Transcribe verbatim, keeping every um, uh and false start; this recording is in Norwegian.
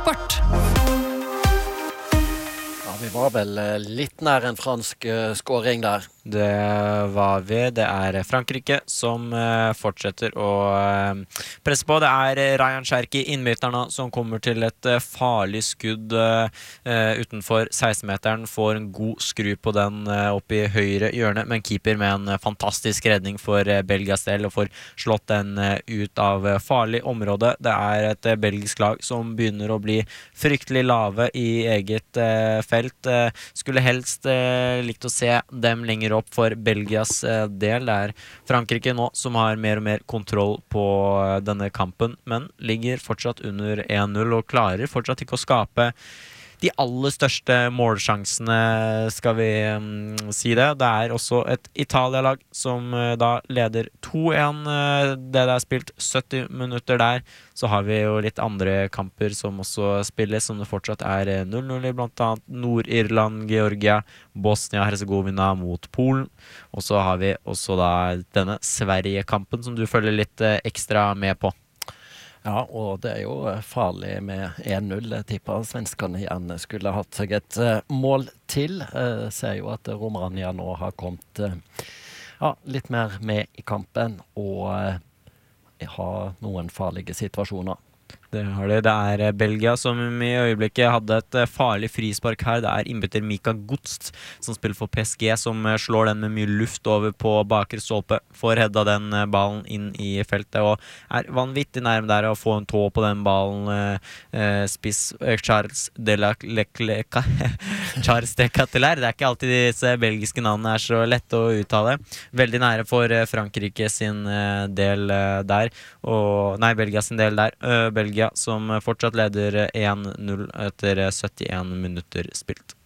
Sport. Ja, vi var vel litt nær en fransk uh, scoring der. Det var vi. Det er Frankrike som uh, fortsetter å uh, presse på. Det er Ryan Cherki, innbytterne, som kommer til et uh, farlig skudd uh, uh, utenfor seksten-meteren. Får en god skru på den uh, opp i høyre hjørne, men keeper med en uh, fantastisk redning for uh, Belgias del, og får slått den uh, ut av uh, farlig område. Det er et uh, belgisk lag som begynner å bli fryktelig lave i eget uh, felt. Uh, skulle helst uh, likt å se dem lenger opp for Belgias uh, del. Det er Frankrike nå som har mer og mer kontroll på uh, denne kampen, men ligger fortsatt under en null og klarer fortsatt ikke å skape de aller største målsjansene, skal vi um, si det. Det er også et Italia-lag som uh, da leder to en. Uh, det er spilt sytti minutter der. Så har vi jo litt andre kamper som også spilles, som det fortsatt er null null i, blant annet Nord-Irland, Georgia, Bosnia-Herzegovina mot Polen. Og så har vi også da denne Sverige-kampen som du følger litt uh, ekstra med på. Ja, og det er jo farlig med en null. Jeg tipper svenskene gjerne skulle hatt seg et uh, mål til. Jeg uh, ser jo at Romania nå har kommet uh, ja, litt mer med i kampen og uh, har noen farlige situasjoner. Det har det. Det er Belgia som i øyeblikket hadde et farlig frispark her. Det er innbytter Mika Gutst som spiller for P S G, som slår den med mye luft over på bakre stolpe. Får hedda den ballen inn i feltet og er vanvittig nærme der å få en tå på den ballen. Spiss Charles de la Leclerc Charles de Cateler. Det er ikke alltid disse belgiske navnene er så lette å uttale. Veldig nære for Frankrike sin del der. Og, nei, Belgia sin del der. Belgia som fortsatt leder en null etter syttien minutter spilt.